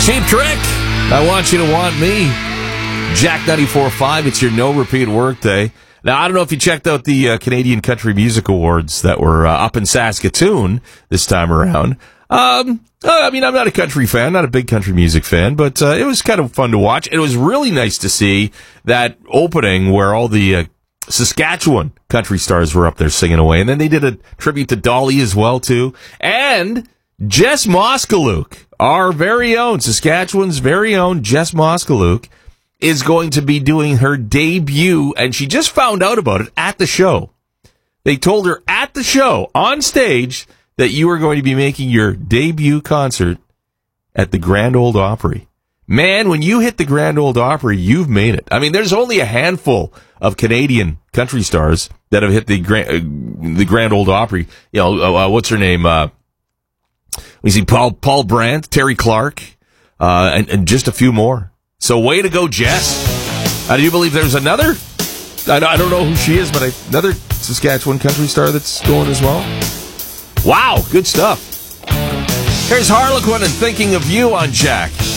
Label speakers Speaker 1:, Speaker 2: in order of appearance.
Speaker 1: Cheap Trick. I want you to want me. Jack 94.5. It's your no repeat workday. Now, I don't know if you checked out the Canadian Country Music Awards that were up in Saskatoon this time around. I mean, I'm not a country fan, not a big country music fan, but it was kind of fun to watch. It was really nice to see that opening where all the Saskatchewan country stars were up there singing away. And then they did a tribute to Dolly as well, too. And Jess Moskalouk, our very own, Saskatchewan's very own Jess Moskalouk, is going to be doing her debut, and she just found out about it at the show. They told her at the show, on stage, that you are going to be making your debut concert at the Grand Ole Opry. Man, when you hit the Grand Ole Opry, you've made it. I mean, there's only a handful of Canadian country stars that have hit the Grand Ole Opry. You know, what's her name? We see Paul Brandt, Terry Clark, and just a few more. So way to go, Jess. I do believe there's another. I don't know who she is, but another Saskatchewan country star that's going as well. Wow, good stuff. Here's Harlequin and Thinking of You on Jack.